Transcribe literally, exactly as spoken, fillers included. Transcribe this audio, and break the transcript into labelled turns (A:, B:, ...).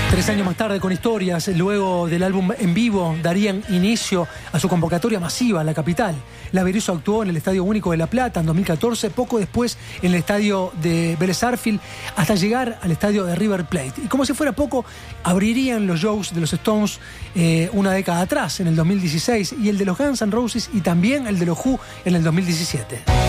A: Tres años más tarde, con historias, luego del álbum en vivo, darían inicio a su convocatoria masiva en la capital. La Berizo actuó en el Estadio Único de La Plata en dos mil catorce, poco después en el estadio de Vélez Sarsfield, hasta llegar al estadio de River Plate. Y como si fuera poco, abrirían los shows de los Stones eh, una década atrás, en el dos mil dieciséis, y el de los Guns N' Roses y también el de los Who en el dos mil diecisiete.